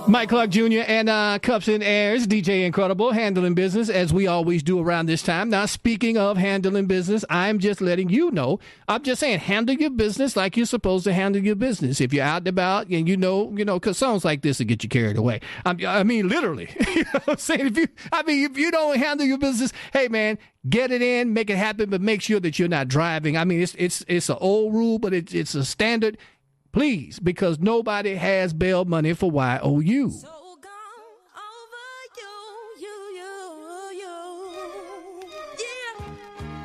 Mike Clark Jr. and Cups and Airs, DJ Incredible, handling business as we always do around this time. Now, speaking of handling business, I'm just letting you know. I'm just saying, handle your business like you're supposed to handle your business. If you're out and about and you know, because songs like this will get you carried away. I mean, literally. You know what I'm saying? If you don't handle your business, hey, man, get it in, make it happen, but make sure that you're not driving. I mean, it's an old rule, but it's a standard. Please, because nobody has bail money for YOU.